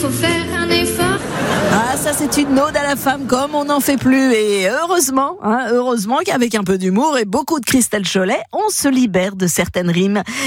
faut faire un effort. Ah, ça c'est une ode à la femme comme on n'en fait plus. Et heureusement qu'avec un peu d'humour et beaucoup de Christelle Cholet, on se libère de certaines rimes.